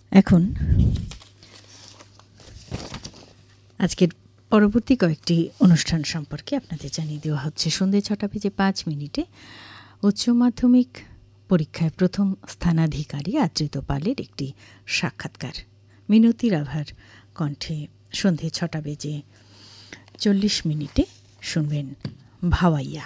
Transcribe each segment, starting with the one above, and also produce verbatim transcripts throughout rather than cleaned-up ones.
এখন আজকের পরবর্তী কয়েকটি অনুষ্ঠান সম্পর্কে আপনাদের জানিয়ে দেওয়া হচ্ছে। সন্ধ্যে ছটা বেজে পাঁচ মিনিটে উচ্চ মাধ্যমিক পরীক্ষায় প্রথম স্থানাধিকারী আদৃত পালের একটি সাক্ষাৎকার মিনতি রাভার কণ্ঠে সন্ধ্যে ছটা বেজে চল্লিশ মিনিটে শুনবেন ভাওয়াইয়া।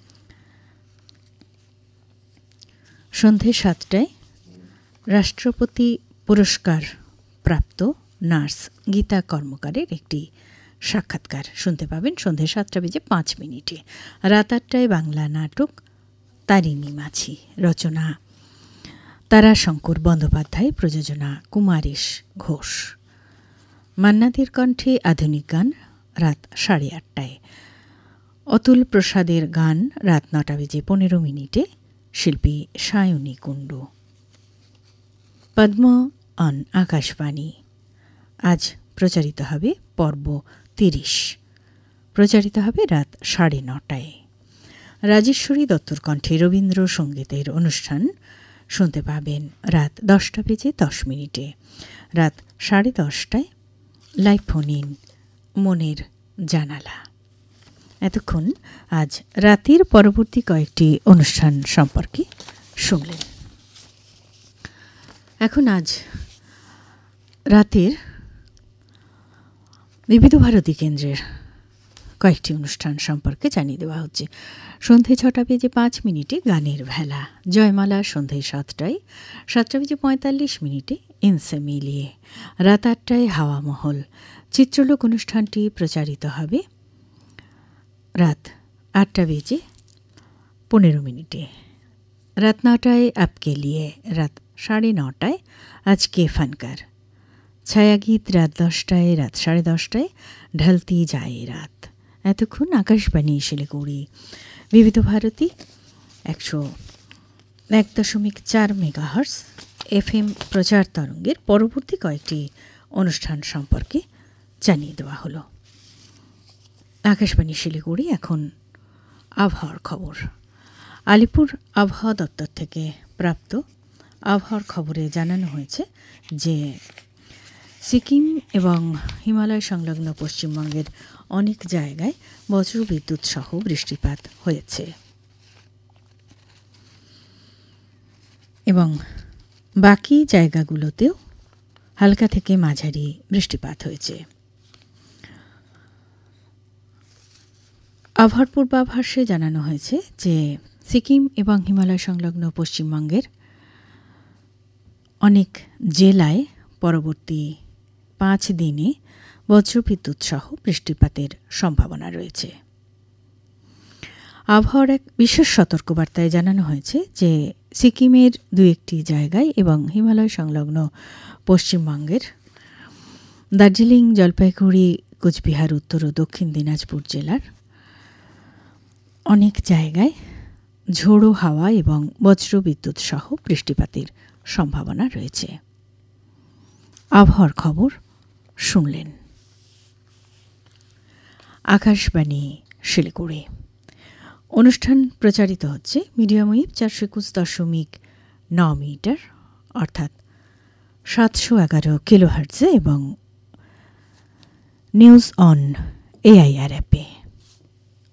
সন্ধ্যে সাতটায় রাষ্ট্রপতি পুরস্কার প্রাপ্ত নার্স গীতা কর্মকারের একটি সাক্ষাৎকার শুনতে পাবেন সন্ধ্যে সাতটা বেজে পাঁচ মিনিটে। রাত আটটায় বাংলা নাটক তারিণী মাঝি, রচনা তারাশঙ্কর বন্দ্যোপাধ্যায়, প্রযোজনা কুমারেশ ঘোষ। মান্নাদের কণ্ঠে আধুনিক গান রাত সাড়ে আটটায়। অতুল প্রসাদের গান রাত নটা বেজে পনেরো মিনিটে, শিল্পী সায়নী কুণ্ডু। পদ্ম অন আকাশবাণী আজ প্রচারিত হবে পর্ব তিরিশ, প্রচারিত হবে রাত সাড়ে নটায়। রাজেশ্বরী দত্তর কণ্ঠে রবীন্দ্র সঙ্গীতের অনুষ্ঠান শুনতে পাবেন রাত দশটা বেজে দশ মিনিটে। রাত সাড়ে দশটায় লাইভ ফোন ইন মনের জানালা। এতক্ষণ আজ রাতের পরবর্তী কয়েকটি অনুষ্ঠান সম্পর্কে শুনলেন। এখন আজ রাতের বিবিধ ভারতী কেন্দ্রের কয়েকটি অনুষ্ঠান সম্পর্কে জানিয়ে দেওয়া হচ্ছে। সন্ধ্যে ছটা বেজে পাঁচ মিনিটে গানের ভেলা, জয়মালা সন্ধ্যে সাতটায়, সাতটা বেজে পঁয়তাল্লিশ মিনিটে ইনসে মিলিয়ে। রাত আটটায় হাওয়া মহল চিত্রলোক অনুষ্ঠানটি প্রচারিত হবে রাত আটটা বেজে পনেরো মিনিটে। রাত নটায় আপকে লিয়ে, রাত সাড়ে নটায় আজকে ফানকার। ছায়াগীত রাত দশটায়, রাত সাড়ে দশটায় ঢলতি যায় রাত। এতক্ষণ আকাশবাণী শিলিগুড়ি বিবিধ ভারতী একশো এক দশমিক চার মেগাহার্স এফ এম প্রচার তরঙ্গের পরবর্তী কয়েকটি অনুষ্ঠান সম্পর্কে জানিয়ে দেওয়া হলো। আকাশবাণী শিলিগুড়ি এখন আবহাওয়ার খবর। আলিপুর আবহাওয়া দপ্তর থেকে প্রাপ্ত আবহাওয়ার খবরে জানানো হয়েছে যে সিকিম এবং হিমালয় সংলগ্ন পশ্চিমবঙ্গের অনেক জায়গায় বজ্রবিদ্যুৎ সহ বৃষ্টিপাত হয়েছে এবং বাকি জায়গাগুলোতেও হালকা থেকে মাঝারি বৃষ্টিপাত হয়েছে। আবহাওয়ার পূর্বাভাসে জানানো হয়েছে যে সিকিম এবং হিমালয় সংলগ্ন পশ্চিমবঙ্গের অনেক জেলায় পরবর্তী পাঁচ দিনে বজ্রবিদ্যুৎ সহ বৃষ্টিপাতের সম্ভাবনা রয়েছে। আবহাওয়ার এক বিশেষ সতর্কবার্তায় জানানো হয়েছে যে সিকিমের দু একটি জায়গায় এবং হিমালয় সংলগ্ন পশ্চিমবঙ্গের দার্জিলিং, জলপাইগুড়ি, কোচবিহার, উত্তর ও দক্ষিণ দিনাজপুর জেলার অনেক জায়গায় ঝোড়ো হাওয়া এবং বজ্রবিদ্যুৎ সহ বৃষ্টিপাতের সম্ভাবনা রয়েছে। আবহাওয়ার খবর শুনলেন। আকাশবাণী শিলিগুড়ি অনুষ্ঠান প্রচারিত হচ্ছে মিডিয়াম ওয়েভ চারশো একুশ দশমিক ন মিটার অর্থাৎ সাতশো এগারো কিলোহার্টজে এবং নিউজ অন এআইআর অ্যাপে।